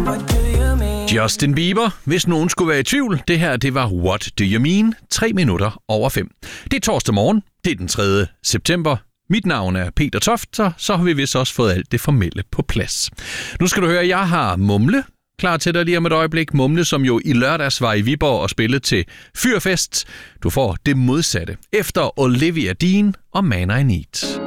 Justin Bieber, hvis nogen skulle være i tvivl. Det her, det var What Do You Mean? 3 minutter over 5. Det er torsdag morgen. Det er den 3. september. Mit navn er Peter Toft, og så har vi vist også fået alt det formelle på plads. Nu skal du høre, jeg har Mumle klar til dig lige om et øjeblik. Mumle, som jo i lørdags var i Viborg og spillede til Fyrfest. Du får det modsatte efter Olivia Dean og Man I Need.